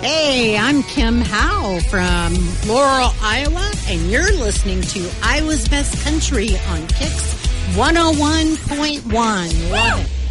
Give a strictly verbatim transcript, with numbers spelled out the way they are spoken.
Hey, I'm Kim Howe from Laurel, Iowa, and you're listening to Iowa's Best Country on Kicks one oh one point one. Love it.